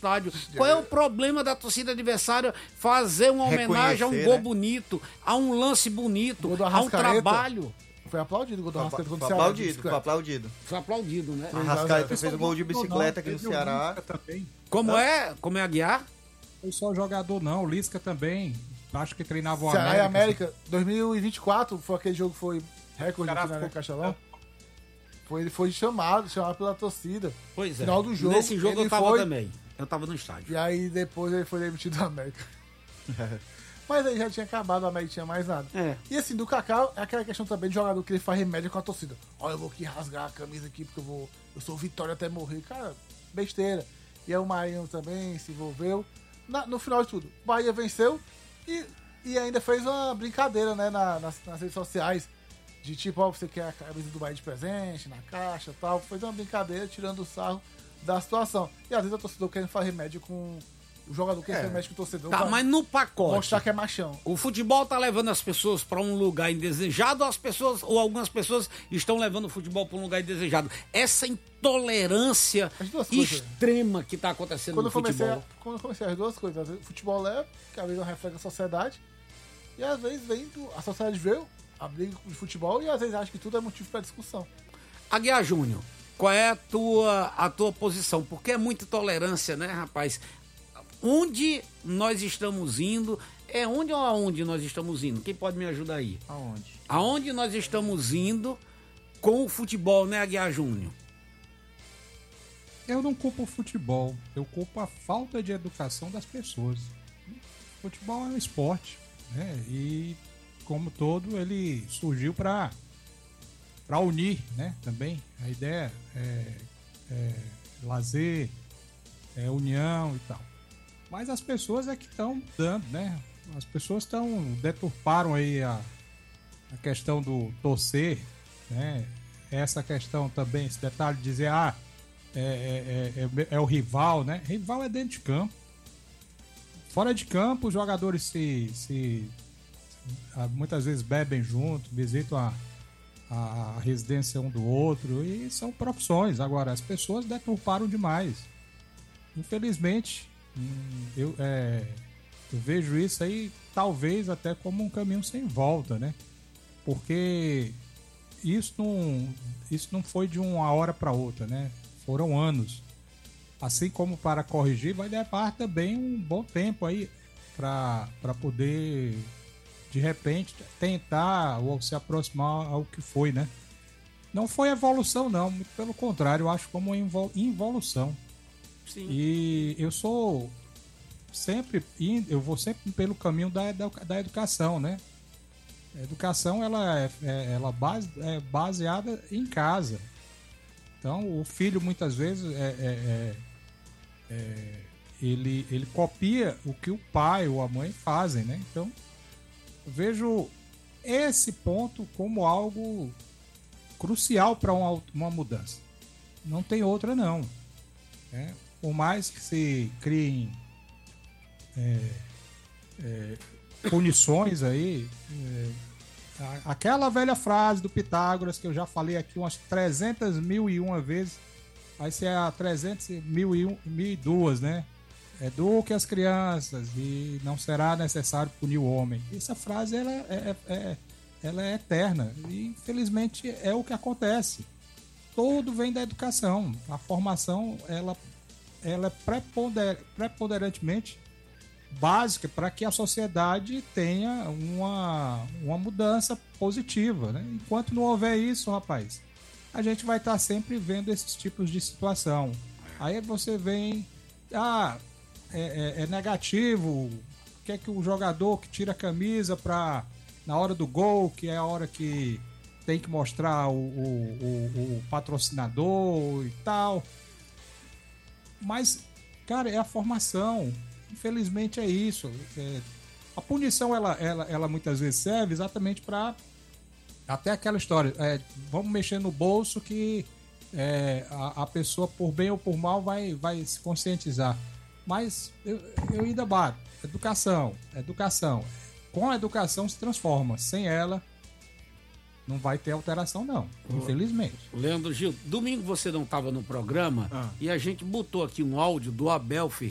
estádio. Qual é o problema da torcida adversária fazer uma homenagem a um gol bonito, a um lance bonito, a um trabalho? Foi aplaudido o gol do Arrascaeta contra o Ceará. Foi aplaudido, né? Arrascaeta fez um gol de bicicleta aqui no Ceará. Como é Aguiar? Foi só jogador não, o Lisca também. Acho que treinava o Ceará América. e América, 2024, foi aquele jogo que foi recorde aqui na Castelão. Ele foi chamado pela torcida. Pois é. Final do jogo. Nesse jogo eu tava também. Eu tava no estádio. E aí depois ele foi demitido da América. Mas aí já tinha acabado, a América tinha mais nada. E assim, do Kaká, é aquela questão também de jogador que ele faz remédio com a torcida. Olha, eu vou aqui rasgar a camisa aqui porque eu sou Vitória até morrer. Cara, besteira. E aí o Marinho também se envolveu. No final de tudo, o Bahia venceu e ainda fez uma brincadeira, né, nas redes sociais. De tipo, ó, você quer a camisa do Bahia de presente, na caixa e tal. Fez uma brincadeira tirando o sarro da situação. E às vezes o torcedor querendo fazer remédio com o jogador, querendo fazer remédio com o torcedor. Tá, mas no pacote. Mostrar que é machão. O futebol tá levando as pessoas para um lugar indesejado, ou algumas pessoas estão levando o futebol para um lugar indesejado. Essa intolerância extrema que tá acontecendo no futebol. Quando eu comecei as duas coisas, às vezes o futebol leva, que às vezes é um reflexo da sociedade, e às vezes a sociedade veio a briga de futebol e às vezes acha que tudo é motivo para discussão. Aguiar Júnior, qual é a tua posição? Porque é muita intolerância, né, rapaz? Onde nós estamos indo? É onde ou aonde nós estamos indo? Quem pode me ajudar aí? Aonde? Aonde nós estamos indo com o futebol, né, Aguiar Júnior? Eu não culpo o futebol, eu culpo a falta de educação das pessoas. O futebol é um esporte, né? E como todo, ele surgiu para unir, né? Também a ideia é lazer, união e tal. Mas as pessoas é que estão dando, né? As pessoas deturparam aí a questão do torcer, né? Essa questão também, esse detalhe de dizer, é o rival, né? Rival é dentro de campo. Fora de campo, os jogadores muitas vezes bebem junto, visitam a residência um do outro e são profissões. Agora, as pessoas deturparam demais. Infelizmente, eu vejo isso aí talvez até como um caminho sem volta, né? Porque isso não foi de uma hora para outra, né? Foram anos. Assim como para corrigir, vai levar também um bom tempo aí para poder, de repente, tentar ou se aproximar ao que foi, né? Não foi evolução, não. Muito pelo contrário, eu acho como uma involução. Sim. E eu vou sempre pelo caminho da educação, né? A educação ela é baseada em casa. Então, o filho muitas vezes ele copia o que o pai ou a mãe fazem, né? Então, eu vejo esse ponto como algo crucial para uma mudança. Não tem outra, não. Por mais que se criem punições aí, aquela velha frase do Pitágoras que eu já falei aqui umas 300.001 vezes, vai ser a 300.002, né? Eduque as crianças e não será necessário punir o homem. Essa frase ela é eterna e infelizmente é o que acontece. Tudo vem da educação. A formação ela é preponderantemente básica para que a sociedade tenha uma mudança positiva, né? Enquanto não houver isso, rapaz, a gente vai estar sempre vendo esses tipos de situação. Aí você vem, é negativo, o que é que o jogador que tira a camisa na hora do gol, que é a hora que tem que mostrar o patrocinador e tal. Mas, cara, é a formação. Infelizmente é isso. A punição, ela muitas vezes serve exatamente para até aquela história. Vamos mexer no bolso que a pessoa, por bem ou por mal, vai se conscientizar. Mas eu ainda bato. Educação. Com a educação se transforma. Sem ela, não vai ter alteração, não. Infelizmente. Leandro Gil, domingo você não estava no programa e a gente botou aqui um áudio do Abel Ferreira.